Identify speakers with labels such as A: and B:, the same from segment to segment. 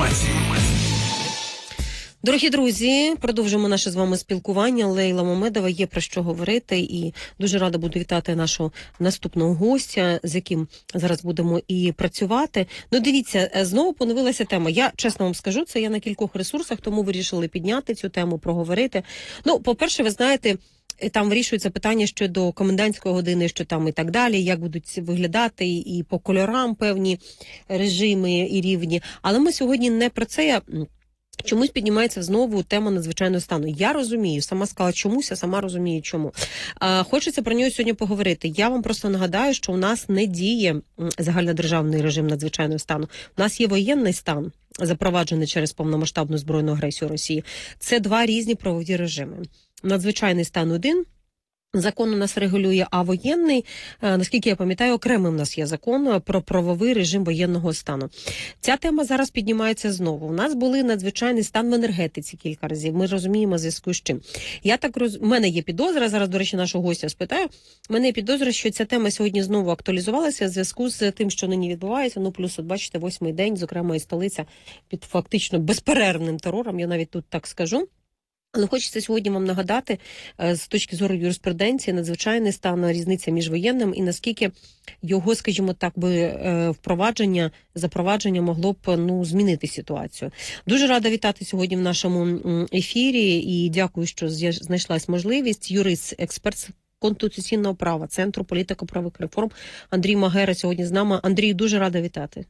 A: інформації.
B: Дорогі друзі, продовжуємо наше з вами спілкування. Лейла Мамедова, є про що говорити, і дуже рада буду вітати нашого наступного гостя, з яким зараз будемо і працювати. Ну, дивіться, знову поновилася тема. Я чесно вам скажу, це я на кількох ресурсах, тому вирішили підняти цю тему, проговорити. Ну, по-перше, ви знаєте, там вирішується питання щодо комендантської години, що там і так далі, як будуть виглядати і по кольорам певні режими і рівні. Але ми сьогодні не про це. Чомусь піднімається знову тема надзвичайного стану. Я розумію, сама сказала чомусь, а сама розумію чому. Хочеться про нього сьогодні поговорити. Я вам просто нагадаю, що у нас не діє загальнодержавний режим надзвичайного стану. У нас є воєнний стан, запроваджений через повномасштабну збройну агресію Росії. Це два різні правові режими. Надзвичайний стан один. Закон у нас регулює, а воєнний, наскільки я пам'ятаю, окремий у нас є закон про правовий режим воєнного стану. Ця тема зараз піднімається знову. У нас були надзвичайний стан в енергетиці кілька разів. Ми розуміємо, в зв'язку з чим. У мене є підозра, зараз, до речі, нашого гостя спитаю. У мене є підозра, що ця тема сьогодні знову актуалізувалася в зв'язку з тим, що нині відбувається. Ну, плюс, от бачите, 8-й день, зокрема, і столиця під фактично безперервним терором, я навіть тут так скажу. Але хочеться сьогодні вам нагадати, з точки зору юриспруденції, надзвичайний стан, різниця між воєнним і наскільки його, скажімо так, запровадження могло б змінити ситуацію. Дуже рада вітати сьогодні в нашому ефірі і дякую, що знайшлась можливість. Юрист, експерт з конституційного права, Центру політико-правових реформ Андрій Магера сьогодні з нами. Андрій, дуже рада вітати.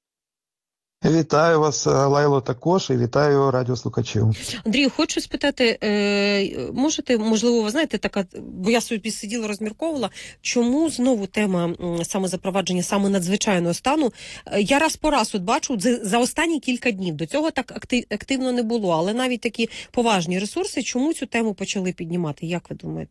C: Вітаю вас, Лайло, також, і вітаю радіослухачів.
B: Андрію, хочу спитати, можливо, ви знаєте, бо я собі сиділа, розмірковувала, чому знову тема саме запровадження, саме надзвичайного стану, я раз по раз бачу за останні кілька днів, до цього так активно не було, але навіть такі поважні ресурси, чому цю тему почали піднімати, як ви думаєте?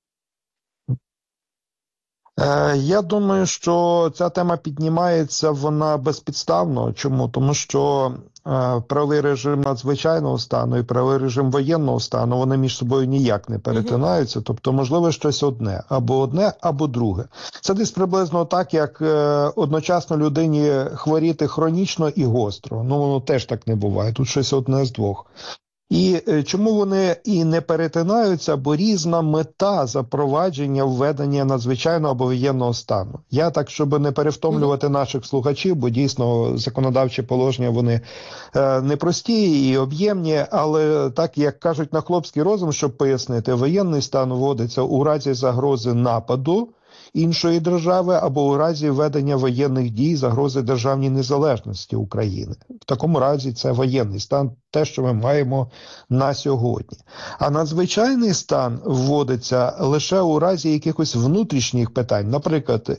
C: Я думаю, що ця тема піднімається, вона безпідставно. Чому? Тому що правовий режим надзвичайного стану і правовий режим воєнного стану, вони між собою ніяк не перетинаються. Тобто, можливо, щось одне, або друге. Це десь приблизно так, як одночасно людині хворіти хронічно і гостро. Ну, воно теж так не буває. Тут щось одне з двох. І чому вони і не перетинаються, бо різна мета запровадження введення надзвичайного або воєнного стану. Я так, щоб не перевтомлювати наших слухачів, бо дійсно законодавчі положення вони непрості і об'ємні, але так, як кажуть на хлопський розум, щоб пояснити, воєнний стан вводиться у разі загрози нападу іншої держави або у разі ведення воєнних дій, загрози державній незалежності України. В такому разі це воєнний стан, те, що ми маємо на сьогодні. А надзвичайний стан вводиться лише у разі якихось внутрішніх питань, наприклад,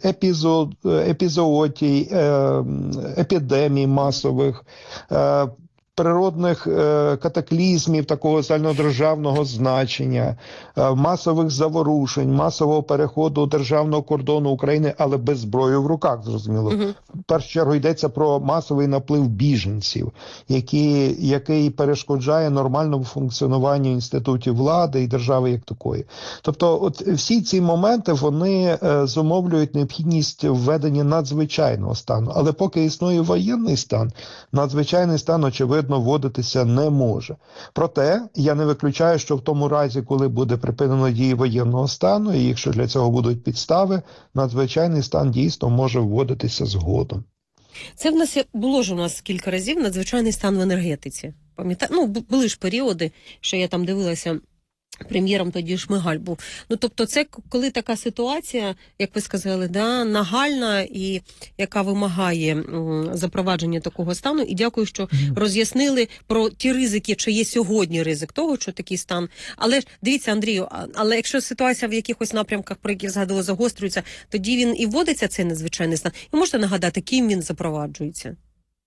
C: епізоотій, епідемій масових, природних катаклізмів такого загальнодержавного значення, масових заворушень, масового переходу державного кордону України, але без зброї в руках, зрозуміло. В першу чергу йдеться про масовий наплив біженців, який перешкоджає нормальному функціонуванню інститутів влади і держави як такої. Тобто от всі ці моменти, вони зумовлюють необхідність введення надзвичайного стану. Але поки існує воєнний стан, надзвичайний стан, очевидно, вводитися не може. Проте, я не виключаю, що в тому разі, коли буде припинено дії воєнного стану, і якщо для цього будуть підстави, надзвичайний стан дійсно може вводитися згодом.
B: Це було ж у нас кілька разів надзвичайний стан в енергетиці. Були ж періоди, що я там дивилася, прем'єром тоді Шмигаль був. Тобто це коли така ситуація, як ви сказали, нагальна і яка вимагає запровадження такого стану. І дякую, що роз'яснили про ті ризики, чи є сьогодні ризик того, що такий стан. Але ж, дивіться, Андрію, але якщо ситуація в якихось напрямках, про які згадували, загострюється, тоді він і вводиться, цей надзвичайний стан. Ви можете нагадати, ким він запроваджується?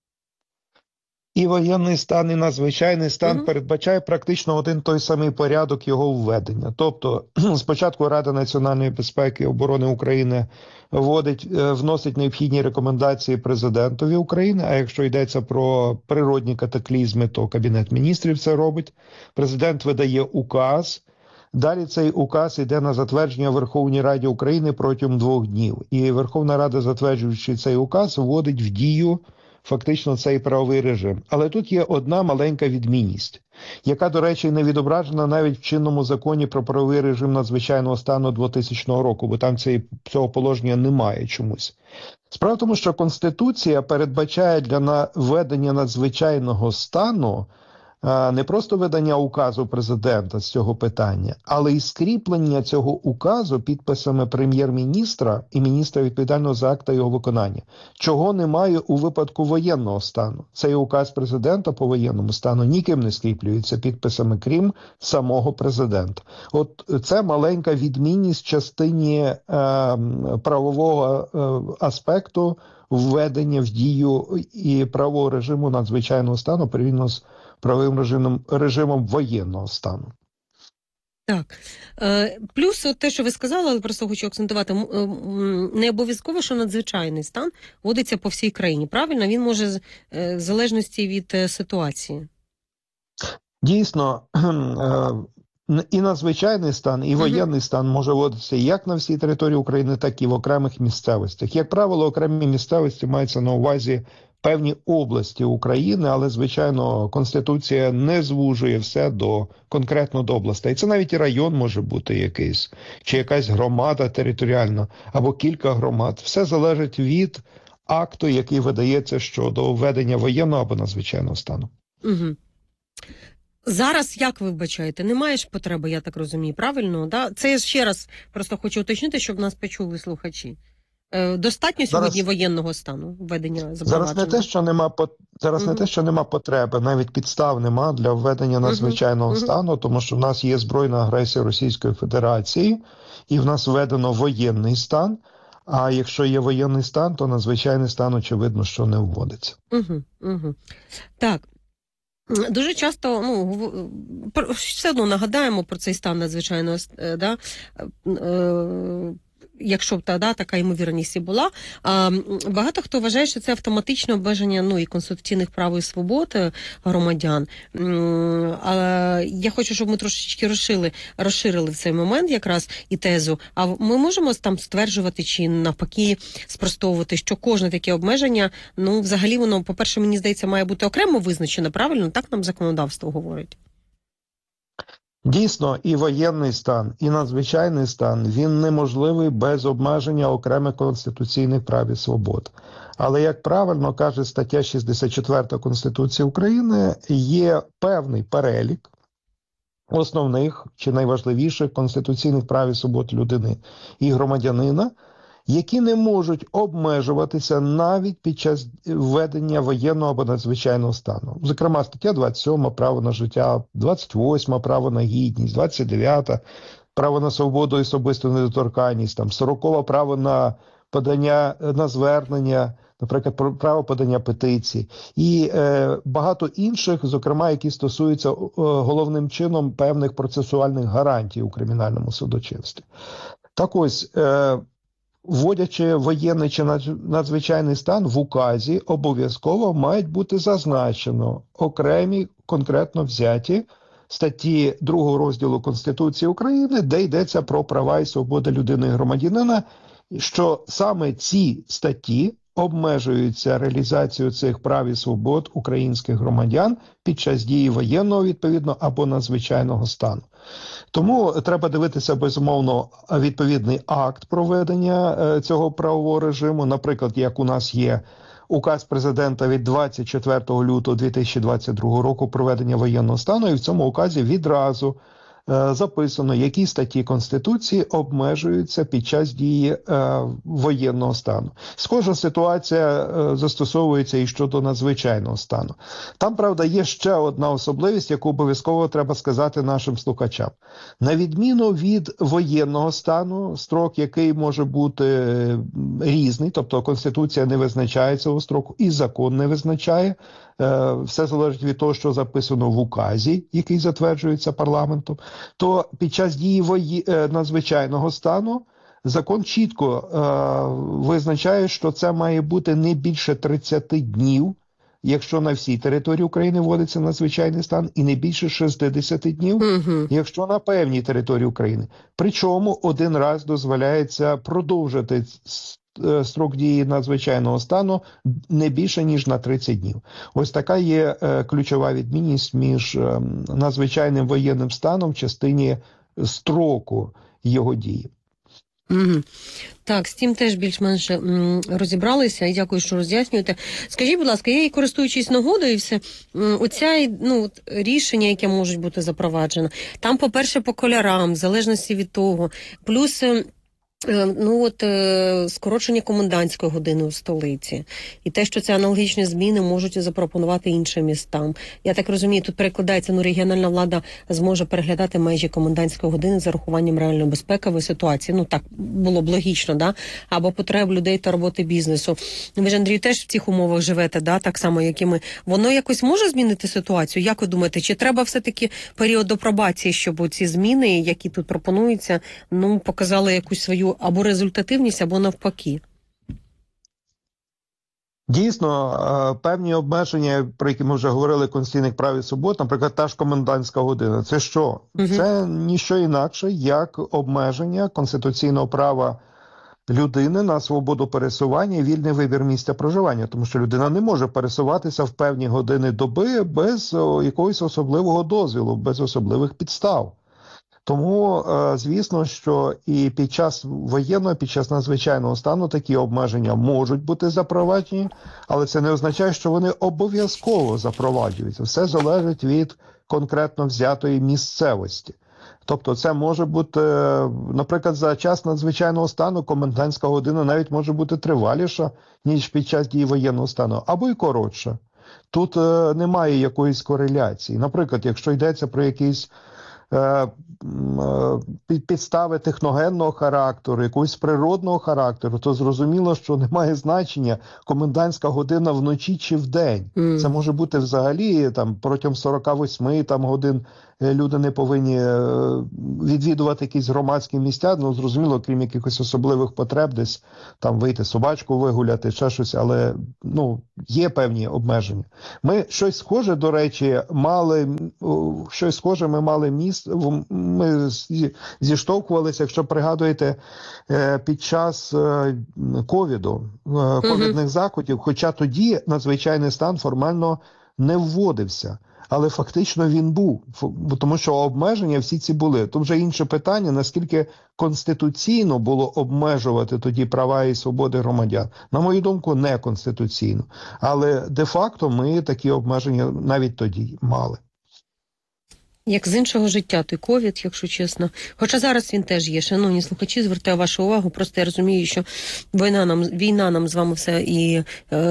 C: І воєнний стан, і надзвичайний стан передбачає практично один той самий порядок його введення. Тобто, спочатку Рада національної безпеки і оборони України вносить необхідні рекомендації президентові України, а якщо йдеться про природні катаклізми, то Кабінет міністрів це робить. Президент видає указ. Далі цей указ йде на затвердження Верховній Раді України протягом 2 днів. І Верховна Рада, затверджуючи цей указ, вводить в дію фактично цей правовий режим. Але тут є одна маленька відмінність, яка, до речі, не відображена навіть в чинному законі про правовий режим надзвичайного стану 2000 року, бо там цього положення немає чомусь. Справа в тому, що Конституція передбачає для введення надзвичайного стану не просто видання указу президента з цього питання, але й скріплення цього указу підписами прем'єр-міністра і міністра відповідального за акт та його виконання, чого немає у випадку воєнного стану. Цей указ президента по воєнному стану ніким не скріплюється підписами, крім самого президента. От це маленька відмінність в частині правового аспекту введення в дію і правового режиму надзвичайного стану порівняно з правовим режимом воєнного стану.
B: Так. Плюс от те, що ви сказали, але просто хочу акцентувати, не обов'язково, що надзвичайний стан вводиться по всій країні. Правильно? Він може в залежності від ситуації.
C: Дійсно, і надзвичайний стан, і воєнний стан може вводитися як на всій території України, так і в окремих місцевостях. Як правило, окремі місцевості маються на увазі певні області України, але, звичайно, Конституція не звужує все конкретно до областей. Це навіть і район може бути якийсь, чи якась громада територіальна, або кілька громад. Все залежить від акту, який видається щодо введення воєнного або надзвичайного стану.
B: Угу. Зараз, як ви вбачаєте, немає ж потреби, я так розумію, правильно? Да? Це я ще раз просто хочу уточнити, щоб нас почули слухачі. Достатньо сьогодні воєнного стану введення запровадження?
C: Зараз не те, що нема потреби, навіть підстав нема для введення надзвичайного стану, тому що в нас є збройна агресія Російської Федерації, і в нас введено воєнний стан, а якщо є воєнний стан, то надзвичайний стан, очевидно, що не вводиться.
B: Так. Дуже часто, все одно нагадаємо про цей стан надзвичайного, да, якщо б така ймовірність і була. Багато хто вважає, що це автоматичне обмеження і конституційних прав і свобод громадян. Я хочу, щоб ми трошечки розширили в цей момент якраз і тезу. А ми можемо там стверджувати чи навпаки спростовувати, що кожне таке обмеження, взагалі воно, по-перше, мені здається, має бути окремо визначене, правильно? Так нам законодавство говорить.
C: Дійсно, і воєнний стан, і надзвичайний стан, він неможливий без обмеження окремих конституційних прав і свобод. Але, як правильно каже стаття 64 Конституції України, є певний перелік основних чи найважливіших конституційних прав і свобод людини і громадянина, які не можуть обмежуватися навіть під час введення воєнного або надзвичайного стану. Зокрема, стаття 27 – право на життя, 28 – право на гідність, 29 – право на свободу і особисту недоторканність, 40 – право на подання, на звернення, наприклад, право подання петицій, і багато інших, зокрема, які стосуються головним чином певних процесуальних гарантій у кримінальному судочинстві. Так ось, вводячи воєнний чи надзвичайний стан, в указі обов'язково мають бути зазначено окремі конкретно взяті статті 2 розділу Конституції України, де йдеться про права і свободи людини і громадянина, що саме ці статті обмежуються реалізацією цих прав і свобод українських громадян під час дії воєнного, відповідно, або надзвичайного стану. Тому треба дивитися, безумовно, відповідний акт проведення цього правового режиму. Наприклад, як у нас є указ президента від 24 лютого 2022 року проведення воєнного стану, і в цьому указі відразу записано, які статті Конституції обмежуються під час дії воєнного стану. Схожа ситуація застосовується і щодо надзвичайного стану. Там, правда, є ще одна особливість, яку обов'язково треба сказати нашим слухачам. На відміну від воєнного стану, строк який може бути різний, тобто Конституція не визначає цього строку і закон не визначає, все залежить від того, що записано в указі, який затверджується парламентом, то під час дії надзвичайного стану закон чітко визначає, що це має бути не більше 30 днів, якщо на всій території України вводиться надзвичайний стан, і не більше 60 днів, якщо на певній території України. Причому один раз дозволяється продовжити строк дії надзвичайного стану не більше, ніж на 30 днів. Ось така є ключова відмінність між надзвичайним воєнним станом в частині строку його дії.
B: Угу. Так, з цим теж більш-менш розібралися, і дякую, що роз'яснюєте. Скажіть, будь ласка, я, користуючись нагодою, все, оця, рішення, яке можуть бути запроваджено, там, по-перше, по кольорам, в залежності від того, плюс скорочення комендантської години у столиці. І те, що це аналогічні зміни можуть запропонувати іншим містам. Я так розумію, тут перекладається, регіональна влада зможе переглядати межі комендантської години за рахуванням реальної безпекової ситуації. Так було б логічно, да? Або потреб людей та роботи бізнесу. Ви ж, Андрію, теж в цих умовах живете, да? Так само, як і ми. Воно якось може змінити ситуацію? Як ви думаєте, чи треба все-таки період до пробації, щоб ці зміни, які тут пропонуються, показали якусь свою або результативність, або навпаки?
C: Дійсно, певні обмеження, про які ми вже говорили, конституційних прав і свобод, наприклад, та ж комендантська година. Це що? Це ніщо інакше, як обмеження конституційного права людини на свободу пересування і вільний вибір місця проживання. Тому що людина не може пересуватися в певні години доби без якогось особливого дозвілу, без особливих підстав. Тому, звісно, що і під час воєнного, під час надзвичайного стану такі обмеження можуть бути запроваджені, але це не означає, що вони обов'язково запроваджуються. Все залежить від конкретно взятої місцевості. Тобто це може бути, наприклад, за час надзвичайного стану комендантська година навіть може бути триваліша, ніж під час дії воєнного стану, або й коротша. Тут немає якоїсь кореляції. Наприклад, якщо йдеться про якісь підстави техногенного характеру, якогось природного характеру, то зрозуміло, що немає значення комендантська година вночі чи вдень. Це може бути взагалі протягом 48 годин люди не повинні відвідувати якісь громадські місця, зрозуміло, крім якихось особливих потреб, десь вийти собачку вигуляти, ще щось, але є певні обмеження. Ми щось схоже, до речі, ми мали ми зіштовхувалися, якщо пригадуєте, під час ковідних заходів, хоча тоді надзвичайний стан формально не вводився. Але фактично він був, тому що обмеження всі ці були. Тут вже інше питання, наскільки конституційно було обмежувати тоді права і свободи громадян. На мою думку, не конституційно. Але де-факто ми такі обмеження навіть тоді мали.
B: Як з іншого життя той ковід, якщо чесно. Хоча зараз він теж є. Шановні слухачі, звертаю вашу увагу. Просто я розумію, що війна нам з вами все і...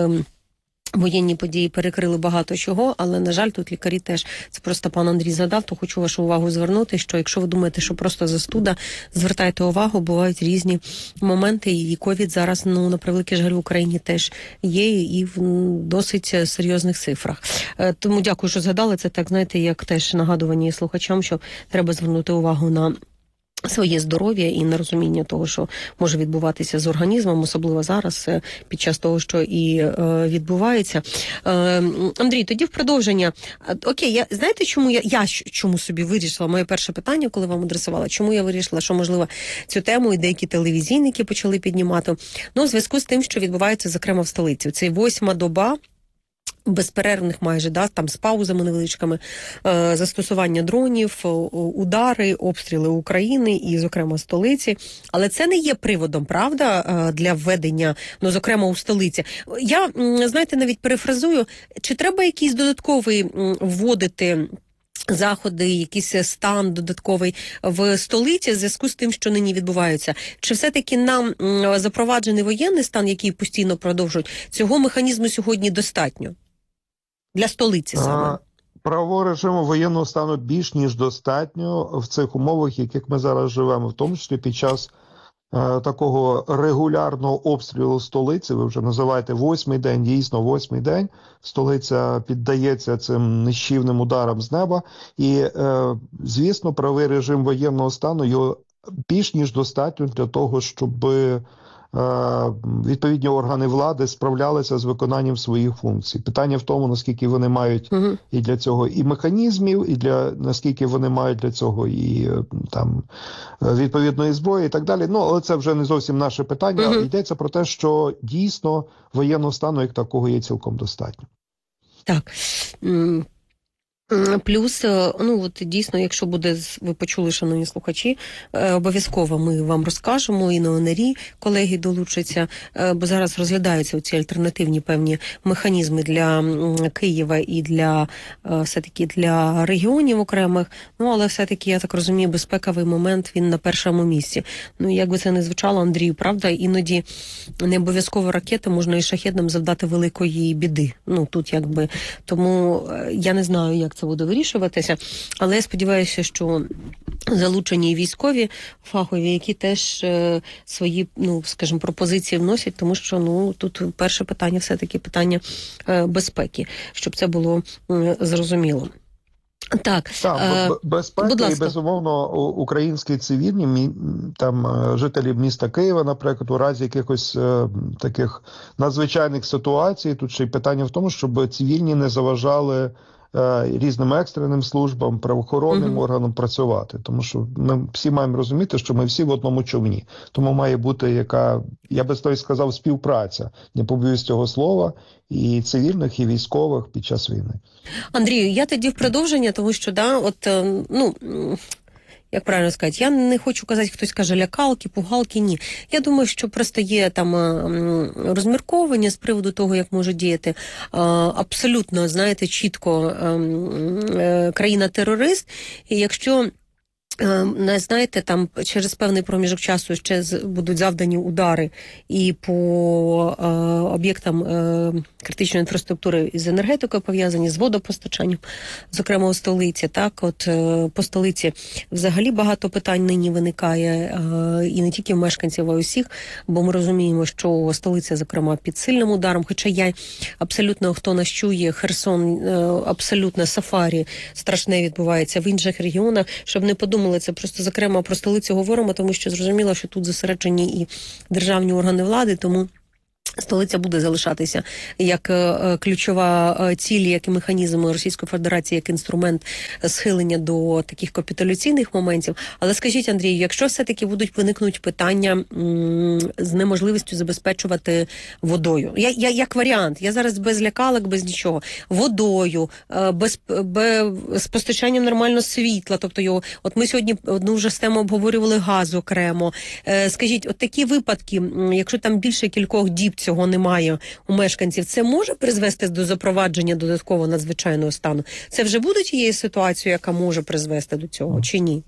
B: воєнні події перекрили багато чого, але, на жаль, тут лікарі теж, це просто пан Андрій задав, то хочу вашу увагу звернути, що якщо ви думаєте, що просто застуда, звертайте увагу, бувають різні моменти, і ковід зараз, на превеликий жаль, в Україні теж є, і в досить серйозних цифрах. Тому дякую, що згадали, це так, знаєте, як теж нагадування слухачам, що треба звернути увагу на своє здоров'я і на розуміння того, що може відбуватися з організмом, особливо зараз, під час того, що і відбувається. Андрій, тоді в продовження. Окей, знаєте, чому я чому собі вирішила, моє перше питання, коли вам адресувала, чому я вирішила, що, можливо, цю тему і деякі телевізійники почали піднімати? У зв'язку з тим, що відбувається, зокрема, в столиці. Це 8-ма доба безперервних майже, з паузами невеличкими, застосування дронів, удари, обстріли України і, зокрема, столиці. Але це не є приводом, правда, для введення, зокрема, у столиці. Я, знаєте, навіть перефразую, чи треба якийсь додатковий вводити заходи, якийсь стан додатковий в столиці в зв'язку з тим, що нині відбуваються? Чи все-таки нам запроваджений воєнний стан, який постійно продовжують, цього механізму сьогодні достатньо? Для столиці саме.
C: Правового режиму воєнного стану більш ніж достатньо в цих умовах, яких ми зараз живемо, в тому числі під час такого регулярного обстрілу столиці. Ви вже називаєте 8-й день, дійсно 8-й день. Столиця піддається цим нищівним ударам з неба. І, звісно, правовий режим воєнного стану його більш ніж достатньо для того, щоб відповідні органи влади справлялися з виконанням своїх функцій. Питання в тому, наскільки вони мають і для цього і механізмів, і наскільки вони мають для цього і там відповідної зброї і так далі. Ну, але це вже не зовсім наше питання. Йдеться про те, що дійсно воєнного стану як такого є цілком достатньо.
B: Так. Плюс, ну от дійсно, якщо буде, ви почули, шановні слухачі, обов'язково ми вам розкажемо, і на ОНРі колеги долучаться, бо зараз розглядаються ці альтернативні певні механізми для Києва і для все-таки для регіонів окремих. Ну, але все-таки, я так розумію, безпековий момент, він на першому місці. Ну, як би це не звучало, Андрію, правда, іноді не обов'язково ракети можна і шахедам завдати великої біди. Ну, тут якби, тому я не знаю, як це буде вирішуватися, але я сподіваюся, що залучені військові фахові, які теж свої, ну, скажімо, пропозиції вносять, тому що, ну, тут перше питання все-таки питання безпеки, щоб це було зрозуміло. Так,
C: безпека і, безумовно, українські цивільні, там, жителі міста Києва, наприклад, у разі якихось таких надзвичайних ситуацій, тут ще й питання в тому, щоб цивільні не заважали різним екстреним службам, правоохоронним органам працювати. Тому що ми всі маємо розуміти, що ми всі в одному човні. Тому має бути яка, я би навіть сказав, співпраця, не побоюсь цього слова, і цивільних, і військових під час війни.
B: Андрію, я тоді в продовження, тому що, да, от, ну, як правильно сказати, я не хочу казати, хтось каже лякалки, пугалки, ні. Я думаю, що просто є там розмірковання з приводу того, як може діяти абсолютно, знаєте, чітко країна-терорист. І якщо, не знаєте, там через певний проміжок часу ще будуть завдані удари і по об'єктам критичної інфраструктури з енергетикою пов'язані, з водопостачанням, зокрема у столиці. Так, от по столиці взагалі багато питань нині виникає, і не тільки в мешканців, а й усіх, бо ми розуміємо, що столиця, зокрема, під сильним ударом, хоча я абсолютно, хто нас чує, Херсон, абсолютно сафарі страшне відбувається в інших регіонах, щоб не подумали, це просто, зокрема, про столицю говоримо, тому що зрозуміло, що тут зосереджені і державні органи влади, тому столиця буде залишатися як ключова ціль, як і механізм Російської Федерації, як інструмент схилення до таких капітуляційних моментів. Але скажіть, Андрію, якщо все-таки будуть виникнути питання з неможливістю забезпечувати водою, як варіант, я зараз без лякалок, без нічого, водою, без з постачанням нормального світла, тобто його, от ми сьогодні одну вже з тему обговорювали газ окремо. Скажіть, от такі випадки, якщо там більше кількох діб цього немає у мешканців, це може призвести до запровадження додатково надзвичайного стану? Це вже буде тією ситуацією, яка може призвести до цього, чи ні?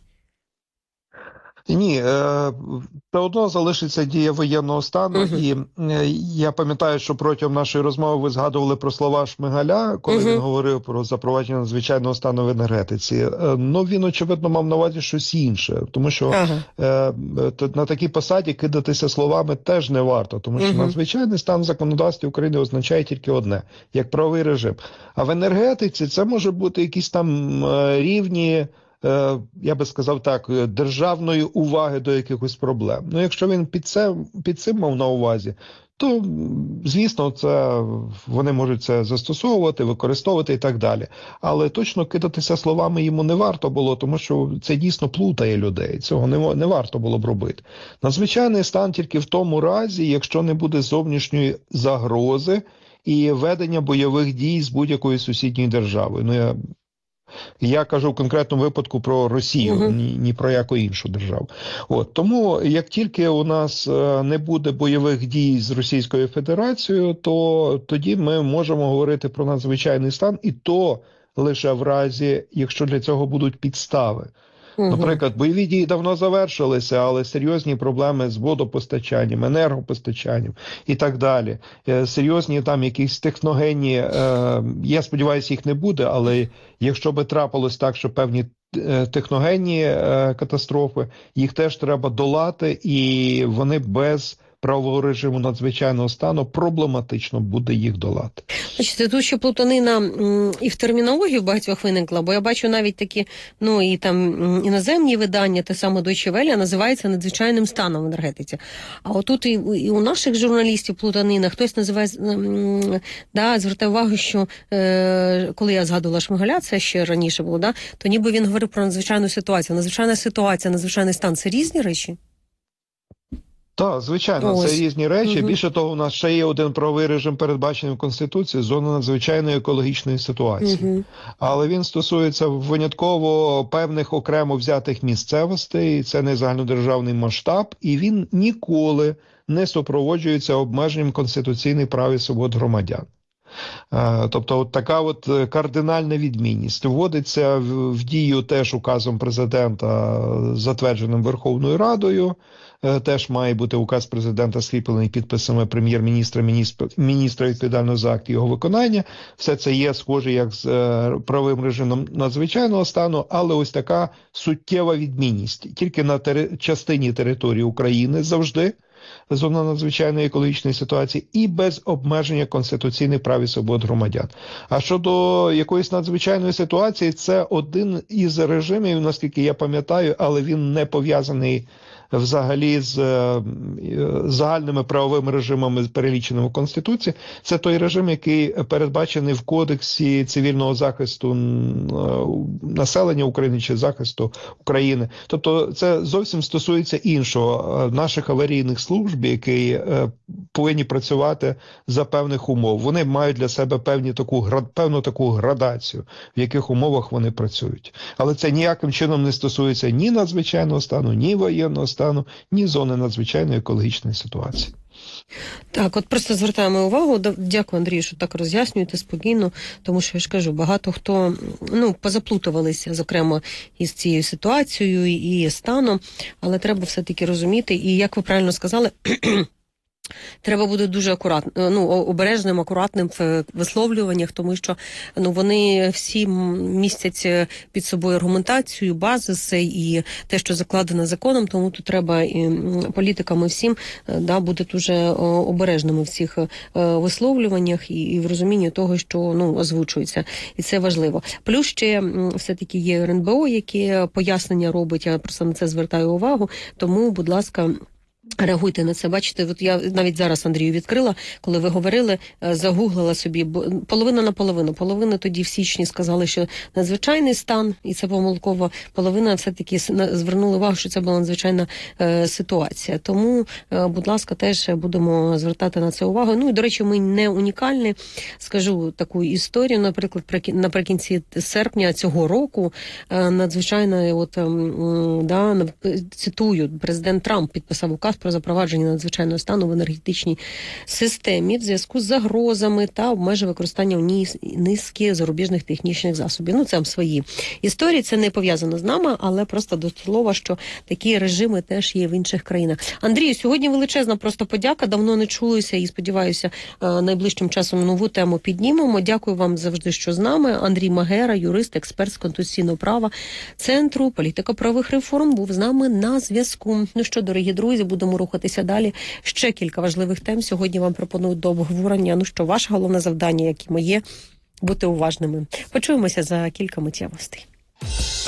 C: Ні, все одно залишиться дія воєнного стану, і я пам'ятаю, що протягом нашої розмови ви згадували про слова Шмигаля, коли він говорив про запровадження надзвичайного стану в енергетиці. Ну, він, очевидно, мав на увазі щось інше, тому що на такій посаді кидатися словами теж не варто, тому що надзвичайний стан в законодавстві України означає тільки одне, як правовий режим. А в енергетиці це може бути якісь там рівні, я би сказав так, державної уваги до якихось проблем. Ну, якщо він під цим мав на увазі, то, звісно, вони можуть це застосовувати, використовувати і так далі. Але точно кидатися словами йому не варто було, тому що це дійсно плутає людей. Цього не варто було б робити. Надзвичайний стан тільки в тому разі, якщо не буде зовнішньої загрози і ведення бойових дій з будь-якою сусідньою державою. Ну, я кажу в конкретному випадку про Росію, ні про яку іншу державу. От, тому, як тільки у нас не буде бойових дій з Російською Федерацією, то тоді ми можемо говорити про надзвичайний стан, і то лише в разі, якщо для цього будуть підстави. Наприклад, бойові дії давно завершилися, але серйозні проблеми з водопостачанням, енергопостачанням і так далі. Серйозні там якісь техногенні, я сподіваюся, їх не буде, але якщо би трапилось так, що певні техногенні катастрофи, їх теж треба долати, і вони без правового режиму надзвичайного стану проблематично буде їх долати.
B: Бачите, тут ще плутанина і в термінології в багатьох виникла, бо я бачу навіть такі, ну і там іноземні видання, те саме Deutsche Welle, називається надзвичайним станом в енергетиці. А отут і у наших журналістів плутанина, хтось називає, звертає увагу, що коли я згадувала Шмигаля, це ще раніше було, то ніби він говорив про надзвичайну ситуацію. Надзвичайна ситуація, надзвичайний стан – це різні речі?
C: Так, звичайно,
B: Ось.
C: це різні речі.
B: Мгм.
C: Більше того, у нас ще є один правовий режим, передбачений в Конституції, зона надзвичайної екологічної ситуації.
B: Угу.
C: Але він стосується винятково певних окремо взятих місцевостей, це не загальнодержавний масштаб, і він ніколи не супроводжується обмеженням конституційних прав і свобод громадян. Тобто от така от кардинальна відмінність. Вводиться в дію теж указом президента, затвердженим Верховною Радою. Теж має бути указ президента, скріплений підписами прем'єр-міністра, міністра відповідального за акти його виконання. Все це є схоже як з правовим режимом надзвичайного стану, але ось така суттєва відмінність. Тільки на частині території України завжди зона надзвичайної екологічної ситуації і без обмеження конституційних прав і свобод громадян. А щодо якоїсь надзвичайної ситуації, це один із режимів, наскільки я пам'ятаю, але він не пов'язаний взагалі з загальними правовими режимами, переліченими в Конституції. Це той режим, який передбачений в Кодексі цивільного захисту населення України чи захисту України. Тобто це зовсім стосується іншого, наших аварійних служб, які повинні працювати за певних умов. Вони мають для себе певну таку градацію, в яких умовах вони працюють. Але це ніяким чином не стосується ні надзвичайного стану, ні воєнного стану, ні зони надзвичайної екологічної ситуації.
B: Так, от просто звертаємо увагу. Дякую, Андрію, що так роз'яснюєте спокійно, тому що я ж кажу, багато хто позаплутувалися, зокрема, із цією ситуацією і станом, але треба все-таки розуміти, і як ви правильно сказали, треба бути дуже обережним, акуратним в висловлюваннях, тому що вони всі містять під собою аргументацію, базис і те, що закладено законом, тому тут треба і політикам і всім бути дуже обережними в цих висловлюваннях і в розумінні того, що озвучується. І це важливо. Плюс ще все-таки є РНБО, яке пояснення робить, я просто на це звертаю увагу, тому, будь ласка, реагуйте на це. Бачите, от я навіть зараз Андрію відкрила, коли ви говорили, загуглила собі половина на половину. Половина тоді в січні сказали, що надзвичайний стан, і це помилково. Половина все-таки звернули увагу, що це була надзвичайна ситуація. Тому, будь ласка, теж будемо звертати на це увагу. Ну і, до речі, ми не унікальні. Скажу таку історію, наприклад, наприкінці серпня цього року надзвичайно, цитую, президент Трамп підписав указ про запровадження надзвичайного стану в енергетичній системі в зв'язку з загрозами та обмежує використання низки зарубіжних технічних засобів. Це свої історії, це не пов'язано з нами, але просто до слова, що такі режими теж є в інших країнах. Андрію, сьогодні величезна просто подяка, давно не чулися і, сподіваюся, найближчим часом нову тему піднімемо. Дякую вам завжди, що з нами. Андрій Магера, юрист, експерт з конституційного права Центру політико-правових реформ, був з нами на зв'язку. Ну що, дорогі друзі, будемо рухатися далі. Ще кілька важливих тем сьогодні вам пропонують до обговорення. Ну що, ваше головне завдання, як і моє, бути уважними. Почуємося за кілька миттєвостей.